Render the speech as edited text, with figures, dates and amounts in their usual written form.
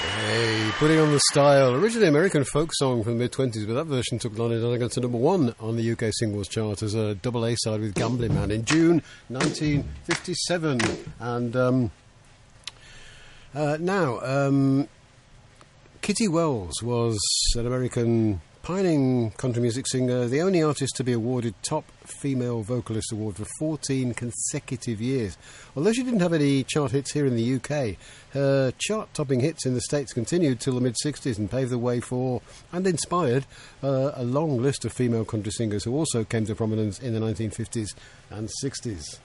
Hey, putting on the style. Originally American folk song from the mid-20s, but that version took Lonnie Donegan to number one on the UK singles chart as a double A-side with Gambling Man in June 1957. And now, Kitty Wells was an American pioneering country music singer, the only artist to be awarded Top Female Vocalist Award for 14 consecutive years. Although she didn't have any chart hits here in the UK, her chart-topping hits in the States continued till the mid-60s and paved the way for, and inspired, a long list of female country singers who also came to prominence in the 1950s and 60s.